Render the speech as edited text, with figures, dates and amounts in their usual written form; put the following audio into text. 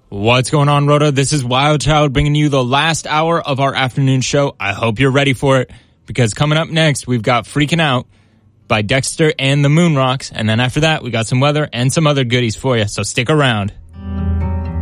What's going on, Rhoda? This is Wild Child bringing you the last hour of our afternoon show. I hope you're ready for it, because coming up next, we've got Freaking Out by Dexter and the Moonrocks. And then after that, we got some weather and some other goodies for you. So stick around.